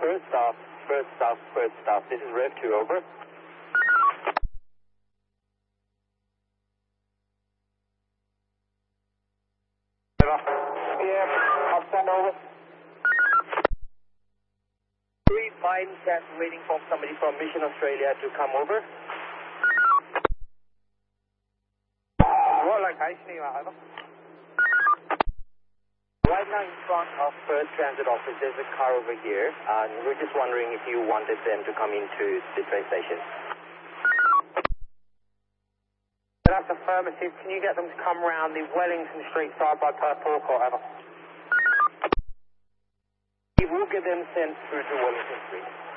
First stop, first stop, first stop. This is Rev 2, over. Yeah, I'll send over. 357, waiting for somebody from Mission Australia to come over. What location are you at, over? Right now in front of Perth Transit Office, there's a car over here, and we're just wondering if you wanted them to come into the train station. That's affirmative. Can you get them to come round the Wellington Street side by Perth Forecourt, over? We will get them sent through to Wellington Street.